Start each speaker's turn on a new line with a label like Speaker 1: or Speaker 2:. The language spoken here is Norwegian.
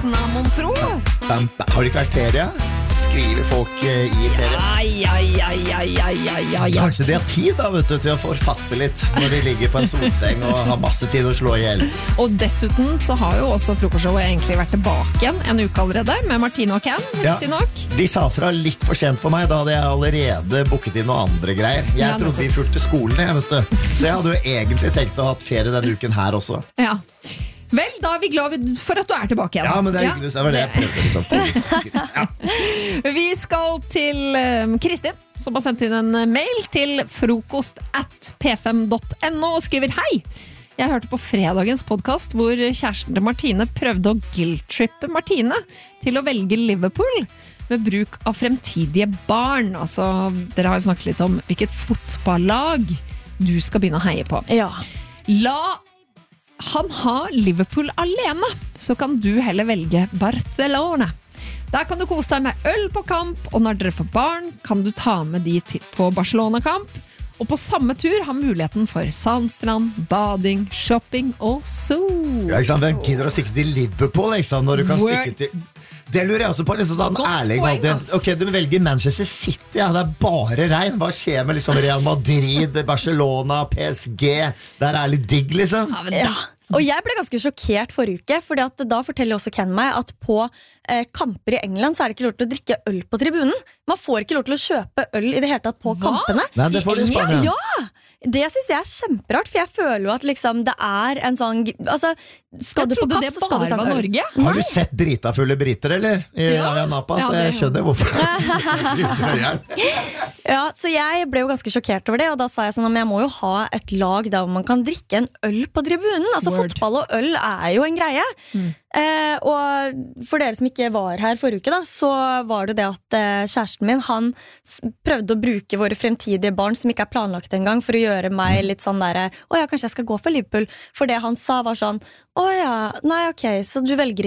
Speaker 1: reisen av Montro.
Speaker 2: Har det ikke vært ferie? Skriver folk i ferie?
Speaker 1: Ja.
Speaker 2: Kanskje de har tid da, vet du, til å forfatte litt når de ligger på en solseng og har masse tid å slå ihjel.
Speaker 1: Og dessuten så har jo også frokostshowet egentlig vært tilbake igjen en uke allerede, med Martine og Ken, riktig nok.
Speaker 2: De sa fra litt for sent for meg, da hadde jeg allerede booket inn noen andre greier. Jeg trodde vi fulgte skolen, jeg, vet du. Så jeg hadde jo egentlig tenkt å ha hatt ferie denne uken her også.
Speaker 1: Ja. Vel, da er vi glad for at du er tilbake igjen.
Speaker 2: Ja, men det er hyggelig, det var det jeg prøvde liksom. Ja.
Speaker 1: Vi skal til Kristin, som har sendt inn en mail til frokost@p5.no og skriver: Hei, jeg hørte på fredagens podcast hvor kjæresten til Martine prøvde å guilt-trippe Martine til å velge Liverpool med bruk av fremtidige barn. Altså, dere har jo snakket litt om hvilket fotballag du skal begynne å heie på.
Speaker 3: Ja.
Speaker 1: La han ha Liverpool alene, så kan du heller velge Barcelona. Der kan du kose deg med øl på kamp, og når dere får barn, kan du ta med de på Barcelona-kamp. Og på samme tur ha muligheten for sandstrand, bading, shopping og sol.
Speaker 2: Ja, ikke sant? Hvem gidder å stikke til Liverpool, ikke sant? Når du kan stikke til... Det lurer jeg også på, liksom sånn ærlig valg. Ok, du velger Manchester City, ja, det er bare regn. Hva skjer med liksom Real Madrid, Barcelona, PSG? Der er litt digg, liksom.
Speaker 3: Ja. Og jeg ble ganske sjokkert forrige uke, fordi at da forteller også Ken meg at på kamper i England så er det ikke lov til å drikke øl på tribunen. Man får ikke lov til å kjøpe øl i det hele tatt på kampene.
Speaker 2: Nei, det får du i Spania.
Speaker 3: Ja, det synes jeg er kjemperart, for jeg føler jo at liksom det er en sånn, altså, skal du på kamp, så skal du ta en øl.
Speaker 1: Norge?
Speaker 2: Har du sett drita fulle briter, eller? I Ayanapa, så jeg skjønner hvorfor.
Speaker 3: Ja, så jeg ble jo ganske sjokkert over det, og da sa jeg sånn at jeg må jo ha et lag der hvor man kan drikke en øl på tribunen. Altså fotball og øl er jo en greie. Og for dere som ikke var her forrige uke da, så var det det at kjæresten min, han prøvde å bruke våre fremtidige barn som ikke er planlagt en gang, for å gjøre meg litt sånn der, åja, kanskje jeg skal gå for Liverpool, for det han sa var sånn, åja, nei ok, så du velger